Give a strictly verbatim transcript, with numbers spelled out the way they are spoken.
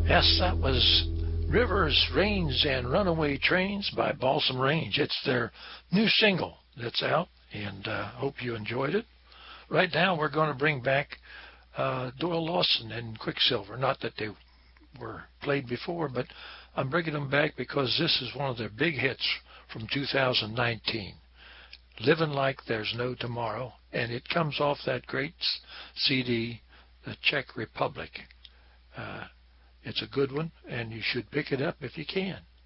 Yes, that was Rivers, Rains, and Runaway Trains by Balsam Range. It's their new single that's out, and uh, hope you enjoyed it. Right now, we're going to bring back uh, Doyle Lawson and Quicksilver. Not that they were played before, but I'm bringing them back because this is one of their big hits from two thousand nineteen. Living Like There's No Tomorrow, and it comes off that great C D, The Czech Republic. Uh, it's a good one, and you should pick it up if you can.